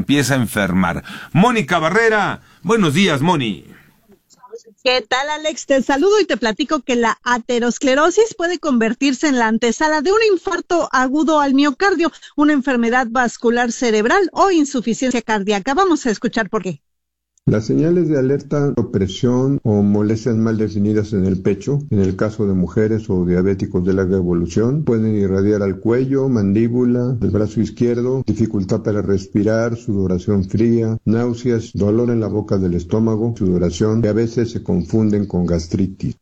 empieza a enfermar. Mónica Barrera, buenos días, Moni. ¿Qué tal, Alex? Te saludo y te platico que la aterosclerosis puede convertirse en la antesala de un infarto agudo al miocardio, una enfermedad vascular cerebral o insuficiencia cardíaca. Vamos a escuchar por qué. Las señales de alerta, opresión o molestias mal definidas en el pecho, en el caso de mujeres o diabéticos de larga evolución, pueden irradiar al cuello, mandíbula, el brazo izquierdo, dificultad para respirar, sudoración fría, náuseas, dolor en la boca del estómago, sudoración, que a veces se confunden con gastritis.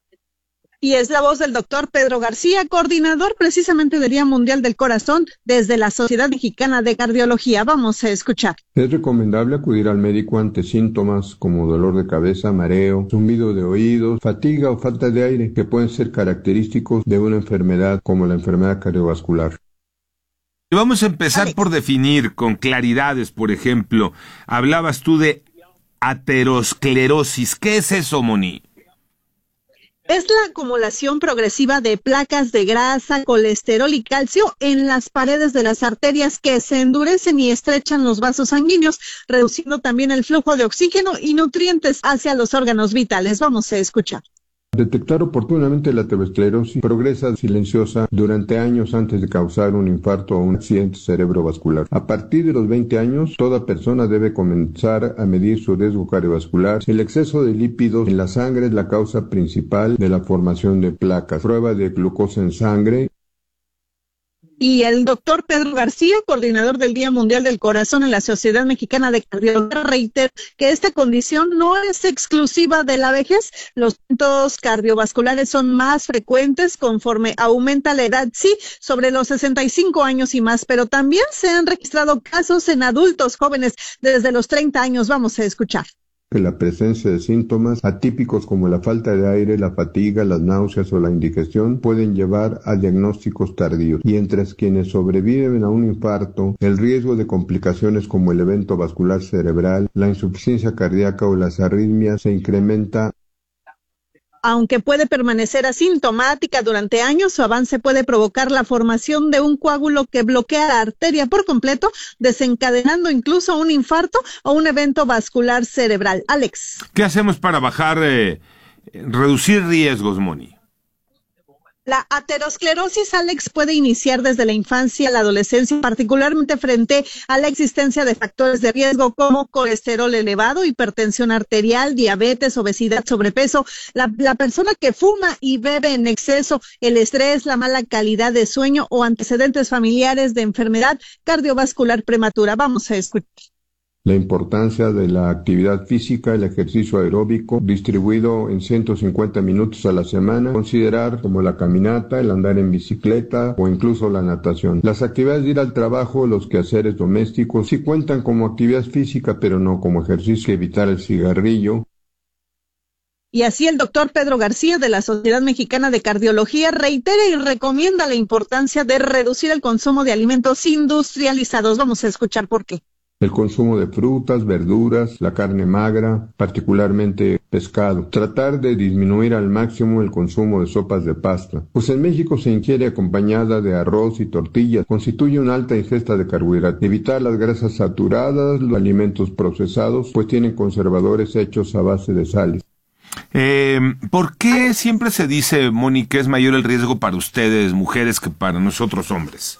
Y es la voz del doctor Pedro García, coordinador precisamente del Día Mundial del Corazón desde la Sociedad Mexicana de Cardiología. Vamos a escuchar. Es recomendable acudir al médico ante síntomas como dolor de cabeza, mareo, zumbido de oídos, fatiga o falta de aire, que pueden ser característicos de una enfermedad como la enfermedad cardiovascular. Y vamos a empezar por definir con claridades, por ejemplo. Hablabas tú de aterosclerosis. ¿Qué es eso, Moni? Es la acumulación progresiva de placas de grasa, colesterol y calcio en las paredes de las arterias que se endurecen y estrechan los vasos sanguíneos, reduciendo también el flujo de oxígeno y nutrientes hacia los órganos vitales. Vamos a escuchar. Detectar oportunamente la aterosclerosis progresa silenciosa durante años antes de causar un infarto o un accidente cerebrovascular. A partir de los 20 años, toda persona debe comenzar a medir su riesgo cardiovascular. El exceso de lípidos en la sangre es la causa principal de la formación de placas. Prueba de glucosa en sangre. Y el doctor Pedro García, coordinador del Día Mundial del Corazón en la Sociedad Mexicana de Cardiología, reitera que esta condición no es exclusiva de la vejez. Los eventos cardiovasculares son más frecuentes conforme aumenta la edad, sí, sobre los 65 años y más, pero también se han registrado casos en adultos jóvenes desde los 30 años. Vamos a escuchar. Que la presencia de síntomas atípicos como la falta de aire, la fatiga, las náuseas o la indigestión pueden llevar a diagnósticos tardíos, mientras quienes sobreviven a un infarto, el riesgo de complicaciones como el evento vascular cerebral, la insuficiencia cardíaca o las arritmias se incrementa. Aunque puede permanecer asintomática durante años, su avance puede provocar la formación de un coágulo que bloquea la arteria por completo, desencadenando incluso un infarto o un evento vascular cerebral. Alex. ¿Qué hacemos para reducir riesgos, Moni? La aterosclerosis, Alex, puede iniciar desde la infancia, la adolescencia, particularmente frente a la existencia de factores de riesgo como colesterol elevado, hipertensión arterial, diabetes, obesidad, sobrepeso, la persona que fuma y bebe en exceso, el estrés, la mala calidad de sueño o antecedentes familiares de enfermedad cardiovascular prematura. Vamos a escuchar. La importancia de la actividad física, el ejercicio aeróbico, distribuido en 150 minutos a la semana, considerar como la caminata, el andar en bicicleta o incluso la natación. Las actividades de ir al trabajo, los quehaceres domésticos, sí cuentan como actividad física, pero no como ejercicio, evitar el cigarrillo. Y así el doctor Pedro García de la Sociedad Mexicana de Cardiología reitera y recomienda la importancia de reducir el consumo de alimentos industrializados. Vamos a escuchar por qué. El consumo de frutas, verduras, la carne magra, particularmente pescado. Tratar de disminuir al máximo el consumo de sopas de pasta, pues en México se ingiere acompañada de arroz y tortillas. Constituye una alta ingesta de carbohidratos. Evitar las grasas saturadas, los alimentos procesados, pues tienen conservadores hechos a base de sales. ¿Por qué siempre se dice, Moni, que es mayor el riesgo para ustedes, mujeres, que para nosotros, hombres?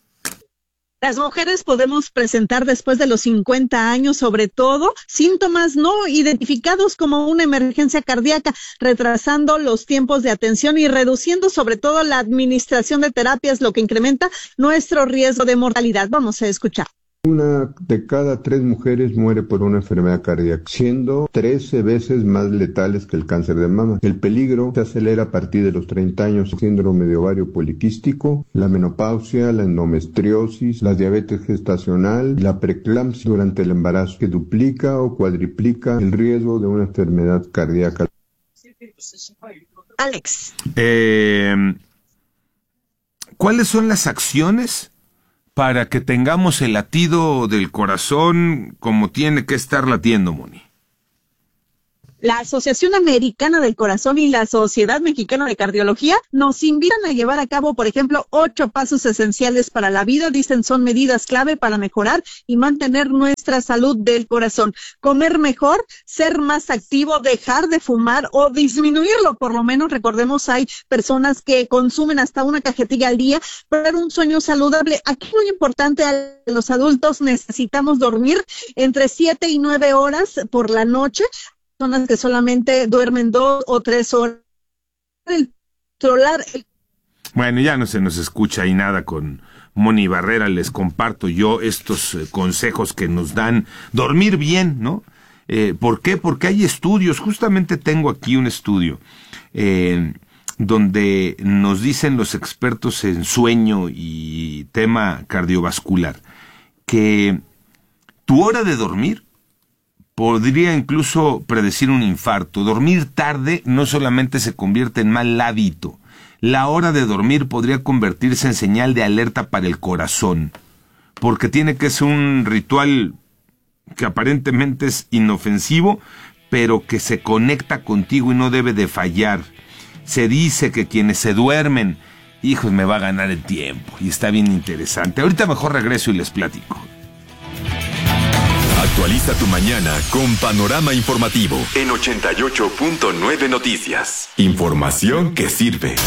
Las mujeres podemos presentar después de los 50 años, sobre todo, síntomas no identificados como una emergencia cardíaca, retrasando los tiempos de atención y reduciendo sobre todo la administración de terapias, lo que incrementa nuestro riesgo de mortalidad. Vamos a escuchar. Una de cada 3 mujeres muere por una enfermedad cardíaca, siendo 13 veces más letales que el cáncer de mama. El peligro se acelera a partir de los 30 años, síndrome de ovario poliquístico, la menopausia, la endometriosis, la diabetes gestacional, la preeclampsia durante el embarazo, que duplica o cuadriplica el riesgo de una enfermedad cardíaca. Alex. ¿Cuáles son las acciones para que tengamos el latido del corazón como tiene que estar latiendo, Moni? La Asociación Americana del Corazón y la Sociedad Mexicana de Cardiología nos invitan a llevar a cabo, por ejemplo, 8 pasos esenciales para la vida. Dicen son medidas clave para mejorar y mantener nuestra salud del corazón. Comer mejor, ser más activo, dejar de fumar o disminuirlo, por lo menos. Recordemos, hay personas que consumen hasta una cajetilla al día, pero un sueño saludable. Aquí muy importante, a los adultos necesitamos dormir entre 7 y 9 horas por la noche. Personas que solamente duermen 2 o 3 horas. Bueno, ya no se nos escucha ahí nada con Moni Barrera. Les comparto yo estos consejos que nos dan. Dormir bien, ¿no? ¿Por qué? Porque hay estudios. Justamente tengo aquí un estudio donde nos dicen los expertos en sueño y tema cardiovascular que tu hora de dormir podría incluso predecir un infarto. Dormir tarde no solamente se convierte en mal hábito. La hora de dormir podría convertirse en señal de alerta para el corazón, porque tiene que ser un ritual que aparentemente es inofensivo, pero que se conecta contigo y no debe de fallar. Se dice que quienes se duermen, hijos, me va a ganar el tiempo, y está bien interesante. Ahorita mejor regreso y les platico. Actualiza tu mañana con Panorama Informativo en 88.9 Noticias. Información que sirve.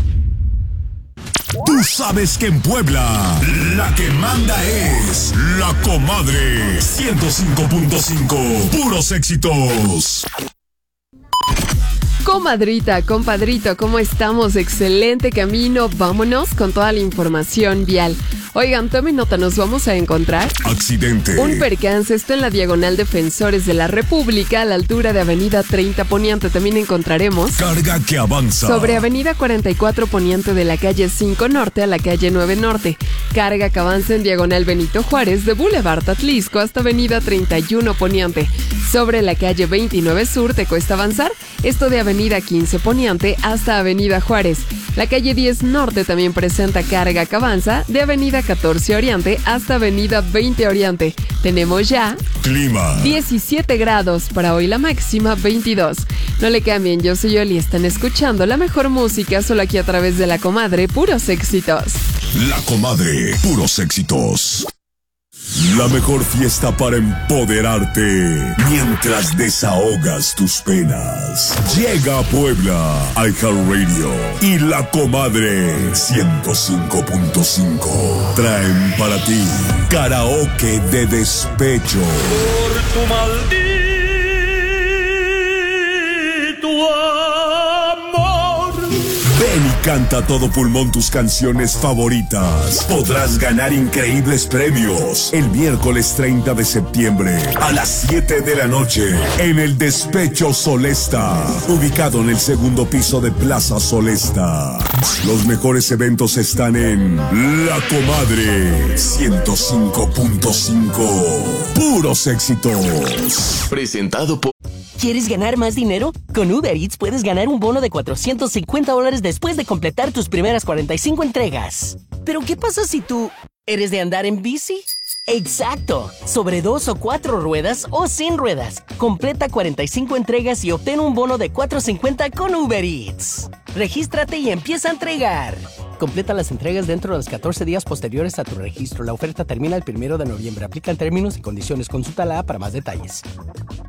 Tú sabes que en Puebla la que manda es La Comadre 105.5. Puros éxitos. Comadrita, compadrito, ¿cómo estamos? Excelente camino. Vámonos con toda la información vial. Oigan, tomen nota, nos vamos a encontrar accidente. Un percance, esto en la diagonal Defensores de la República, a la altura de Avenida 30 Poniente. También encontraremos carga que avanza sobre Avenida 44 Poniente, de la calle 5 Norte a la calle 9 Norte. Carga que avanza en diagonal Benito Juárez, de Boulevard Atlisco hasta Avenida 31 Poniente. Sobre la calle 29 Sur te cuesta avanzar, esto de Avenida 15 Poniente hasta Avenida Juárez. La calle 10 Norte también presenta carga que avanza de Avenida 14 Oriente hasta Avenida 20 Oriente. Tenemos ya clima 17 grados, para hoy la máxima 22. No le cambien, yo soy Yoli, están escuchando la mejor música solo aquí a través de La Comadre, puros éxitos. La Comadre, puros éxitos. La mejor fiesta para empoderarte mientras desahogas tus penas. Llega a Puebla, iHeartRadio y La Comadre 105.5. Traen para ti karaoke de despecho. Por tu maldito amor. Ven y canta a todo pulmón tus canciones favoritas. Podrás ganar increíbles premios el miércoles 30 de septiembre a las 7 de la noche en el Despecho Solesta, ubicado en el segundo piso de Plaza Solesta. Los mejores eventos están en La Comadre 105.5. Puros éxitos. Presentado por... ¿Quieres ganar más dinero? Con Uber Eats puedes ganar un bono de $450 después de completar tus primeras 45 entregas. ¿Pero qué pasa si tú eres de andar en bici? ¡Exacto! Sobre 2 o 4 ruedas o sin ruedas. Completa 45 entregas y obtén un bono de $450 con Uber Eats. Regístrate y empieza a entregar. Completa las entregas dentro de los 14 días posteriores a tu registro. La oferta termina el 1 de noviembre. Aplican términos y condiciones. Consulta la app para más detalles.